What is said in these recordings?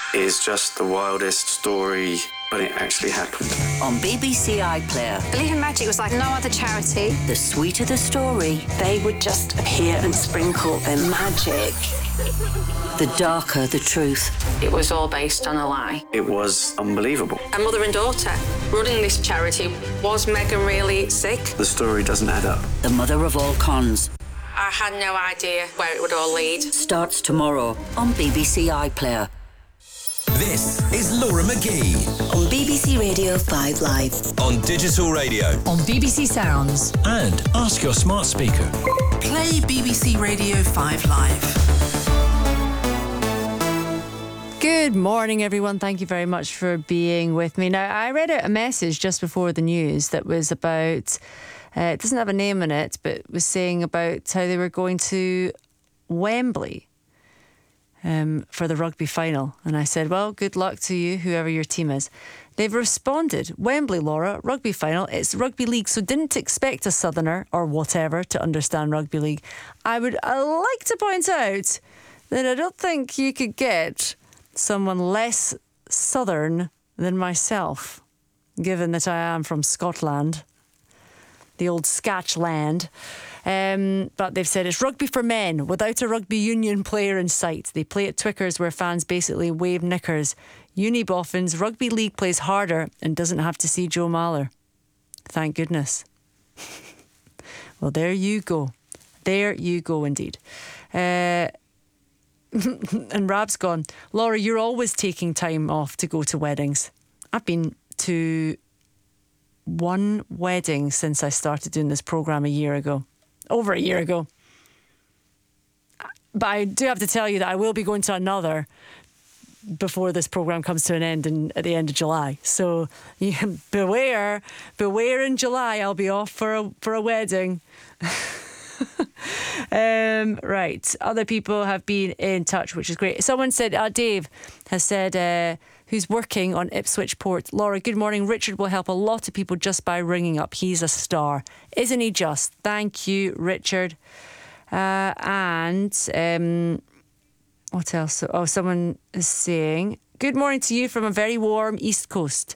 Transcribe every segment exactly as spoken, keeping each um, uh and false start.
is just the wildest story when it actually happened. On B B C iPlayer. Believe in Magic was like no other charity. The sweeter the story, They would just appear and sprinkle their magic. the darker the truth. It was all based on a lie. It was unbelievable. A mother and daughter running this charity. Was Meghan really sick? The story doesn't add up. The mother of all cons. I had no idea where it would all lead. Starts tomorrow on B B C iPlayer. This is Laura McGee on B B C Radio five Live, on digital radio, on B B C Sounds, and ask your smart speaker. Play B B C Radio five Live. Good morning, everyone. Thank you very much for being with me. Now, I read out a message just before the news that was about, uh, it doesn't have a name in it, but it was saying about how they were going to Wembley um, for the rugby final. And I said, well, good luck to you, whoever your team is. They've responded, Wembley, Laura, rugby final, it's rugby league, so didn't expect a southerner or whatever to understand rugby league. I would uh, like to point out that I don't think you could get someone less southern than myself, given that I am from Scotland, the old Scotchland. Um, but they've said it's rugby for men without a rugby union player in sight. They play at Twickers where fans basically wave knickers. Uni boffins, rugby league plays harder and doesn't have to see Joe Mahler. Thank goodness. Well, there you go. There you go indeed. Uh, and Rab's gone, Laura, you're always taking time off to go to weddings. I've been to one wedding since I started doing this programme a year ago. Over a year ago. But I do have to tell you that I will be going to another before this programme comes to an end in, at the end of July. So yeah, beware, beware in July I'll be off for a, for a wedding. um, right, other people have been in touch, which is great. Someone said, uh, Dave has said, uh, who's working on Ipswich Port, Laura, good morning. Richard will help a lot of people just by ringing up. He's a star, isn't he just? Thank you, Richard. Uh, and um, what else? Oh, someone is saying, good morning to you from a very warm East Coast.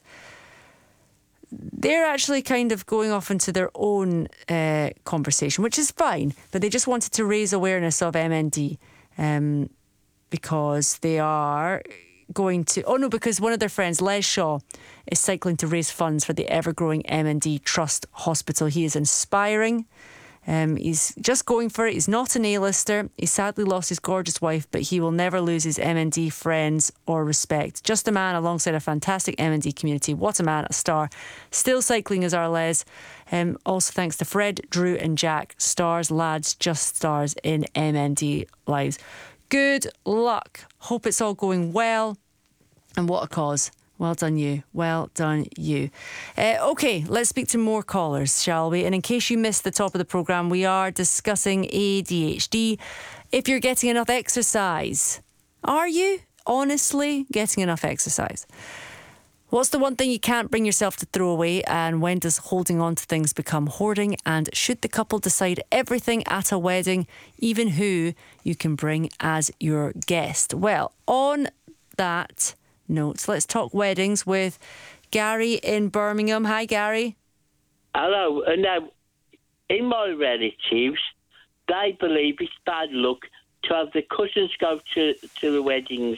They're actually kind of going off into their own uh, conversation, which is fine, but they just wanted to raise awareness of M N D um, because they are going to... Oh, no, because one of their friends, Les Shaw, is cycling to raise funds for the ever-growing M N D Trust Hospital. He is inspiring. Um, he's just going for it. He's not an A-lister. He sadly lost his gorgeous wife, but he will never lose his M N D friends or respect. Just a man alongside a fantastic M N D community. What a man, a star. Still cycling is our Les. Um, also thanks to Fred, Drew and Jack. Stars, lads, just stars in M N D lives. Good luck. Hope it's all going well. And what a cause. Well done you. Well done you. Uh, OK, let's speak to more callers, shall we? And in case you missed the top of the programme, we are discussing A D H D. If you're getting enough exercise, are you honestly getting enough exercise? What's the one thing you can't bring yourself to throw away? And when does holding on to things become hoarding? And should the couple decide everything at a wedding, even who you can bring as your guest? Well, on that notes. Let's talk weddings with Gary in Birmingham. Hi, Gary. Hello. Uh, now, in my relatives, they believe it's bad luck to have the cousins go to, to the weddings.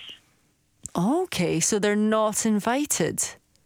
Okay, so they're not invited?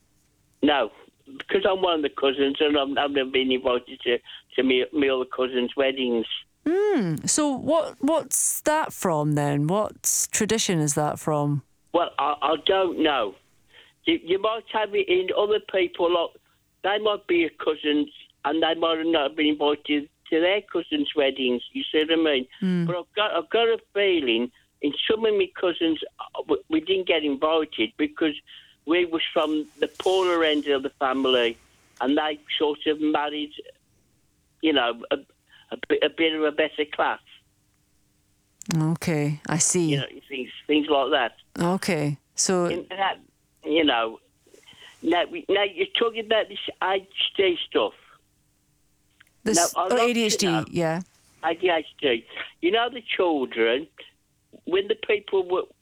No, because I'm one of the cousins and I've, I've never been invited to, to me, me other cousins' weddings. Hmm. So what? what's that from then? What tradition is that from? Well, I, I don't know. You, you might have it in other people, like, they might be your cousins and they might not have been invited to their cousins' weddings, you see what I mean? Mm. But I've got, I've got a feeling in some of my cousins, we didn't get invited because we was from the poorer end of the family and they sort of married, you know, a, a, bit, a bit of a better class. Okay, I see. You know, things, things like that. Okay, so... In that, you know, now, now you're talking about this A D H D stuff. This now, oh, A D H D, know, yeah. A D H D. You know the children, when the people were,